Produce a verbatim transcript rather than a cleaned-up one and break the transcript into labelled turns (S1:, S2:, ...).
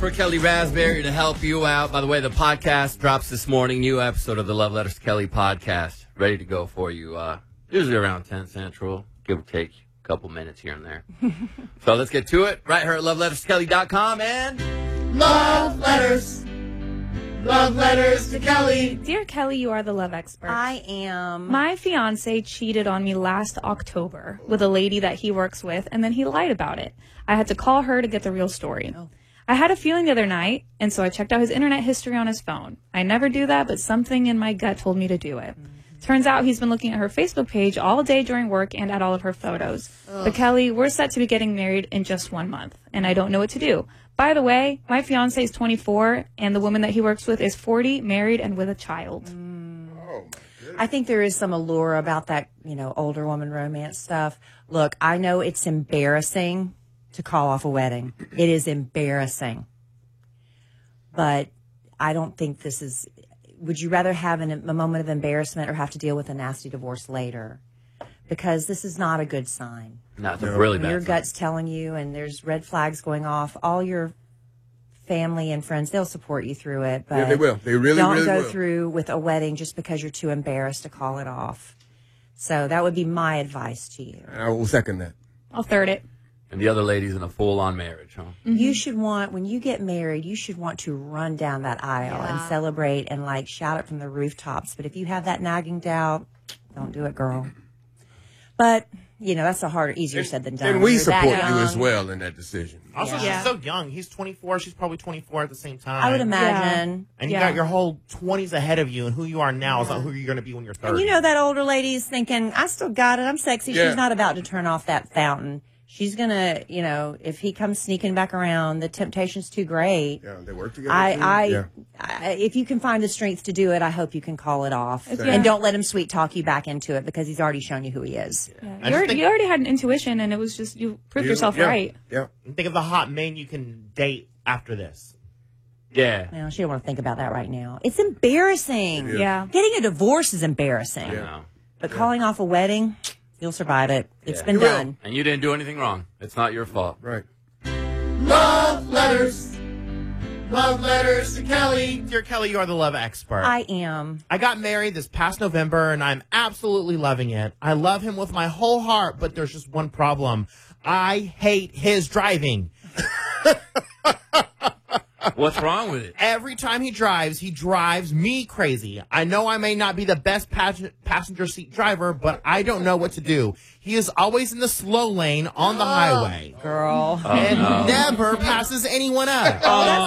S1: for Kelly Raspberry to help you out. By the way, the podcast drops this morning. New episode of the Love Letters to Kelly podcast. Ready to go for you. Uh, usually around ten Central. Give or take a couple minutes here and there. So let's get to it. Write her at love letters to kelly dot com and Love Letters. Love Letters to Kelly.
S2: Dear Kelly, you are the love expert.
S3: I am.
S2: My fiance cheated on me last October with a lady that he works with, and then he lied about it. I had to call her to get the real story. Oh. I had a feeling the other night, and so I checked out his internet history on his phone. I never do that, but something in my gut told me to do it. Mm-hmm. Turns out he's been looking at her Facebook page all day during work and at all of her photos. Ugh. But Kelly, we're set to be getting married in just one month, and I don't know what to do. By the way, my fiance is twenty-four, and the woman that he works with is forty, married, and with a child.
S3: Mm. Oh, my I think there is some allure about that, you know, older woman romance stuff. Look, I know it's embarrassing to call off a wedding. It is embarrassing. But I don't think this is... Would you rather have an, a moment of embarrassment or have to deal with a nasty divorce later? Because this is not a good sign.
S1: No, it's a really bad
S3: Your
S1: sign.
S3: gut's telling you, and there's red flags going off. All your family and friends, they'll support you through it. But
S4: yeah, they will. They really,
S3: don't
S4: really
S3: go
S4: will.
S3: through with a wedding just because you're too embarrassed to call it off. So that would be my advice to you.
S4: I will second that.
S2: I'll third it.
S1: And the other lady's in a full-on marriage, huh?
S3: Mm-hmm. You should want, when you get married, you should want to run down that aisle yeah. and celebrate and, like, shout it from the rooftops. But if you have that nagging doubt, don't do it, girl. But, you know, that's a harder, easier
S4: and,
S3: said than done.
S4: And we
S3: You're
S4: support you
S3: young.
S4: as well in that decision.
S5: Also,
S2: yeah.
S5: she's so young. He's twenty-four. She's probably twenty-four at the same time.
S3: I would imagine.
S5: Yeah. And you
S2: yeah.
S5: got your whole twenties ahead of you, and who you are now yeah. is not who you're going to be when you're thirty.
S3: And you know that older lady's thinking, I still got it. I'm sexy.
S4: Yeah.
S3: She's not about to turn off that fountain. She's going to, you know, if he comes sneaking back around, the temptation's too great.
S4: Yeah, they work together.
S3: I,
S4: too.
S3: I,
S4: yeah.
S3: I, if you can find the strength to do it, I hope you can call it off.
S2: Yeah.
S3: And don't let him sweet talk you back into it because he's already shown you who he is.
S2: Yeah.
S5: I
S2: You, already,
S5: think-
S2: you already had an intuition, and it was just, you proved
S4: Yeah,
S2: yourself
S4: yeah,
S2: right.
S4: Yeah.
S5: And think of the hot men you can date after this.
S1: Yeah.
S3: You know, she don't want to think about that right now. It's embarrassing.
S4: Yeah.
S2: Yeah.
S3: Getting a divorce is embarrassing.
S1: Yeah.
S3: But calling off a wedding, you'll survive it. It's
S1: Yeah.
S3: been
S4: You will.
S3: done.
S1: And you didn't do anything wrong. It's not your fault.
S4: Right.
S1: Love Letters. Love Letters to Kelly.
S5: Dear Kelly, you are the love expert.
S3: I am.
S5: I got married this past November, and I'm absolutely loving it. I love him with my whole heart, but there's just one problem. I hate his driving.
S1: What's wrong with it?
S5: Every time he drives, he drives me crazy. I know I may not be the best pas- passenger seat driver, but I don't know what to do. He is always in the slow lane on the highway
S3: Girl.
S1: Oh,
S5: and
S1: no.
S5: never passes anyone up.
S3: Oh, that's